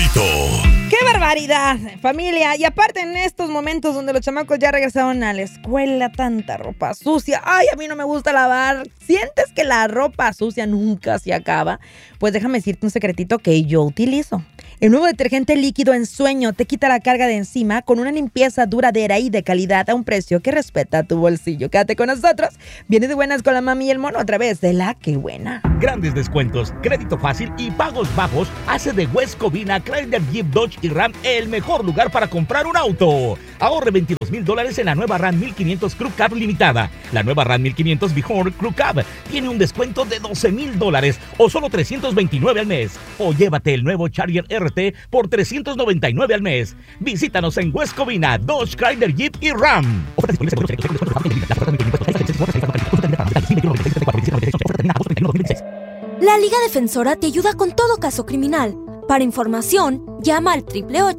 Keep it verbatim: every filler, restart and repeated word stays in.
favorito. ¡Qué barbaridad, familia! Y aparte en estos momentos donde los chamacos ya regresaron a la escuela, tanta ropa sucia. ¡Ay, a mí no me gusta lavar! ¿Sientes que la ropa sucia nunca se acaba? Pues déjame decirte un secretito que yo utilizo. El nuevo detergente líquido Ensueño te quita la carga de encima con una limpieza duradera y de calidad a un precio que respeta tu bolsillo. Quédate con nosotros. Viene de buenas con la mami y el mono a través de La Que Buena. Grandes descuentos, crédito fácil y pagos bajos hace de West Covina, Chrysler, Jeep, Dodge y Ram el mejor lugar para comprar un auto. Ahorre veintidós mil dólares en la nueva Ram mil quinientos Crew Cab limitada. La nueva Ram mil quinientos Bihor Crew Cab tiene un descuento de doce mil dólares o solo trescientos veintinueve al mes. O llévate el nuevo Charger R T por trescientos noventa y nueve al mes. Visítanos en West Covina, Dodge, Chrysler, Jeep y Ram. La Liga Defensora te ayuda con todo caso criminal. Para información, llama al triple ocho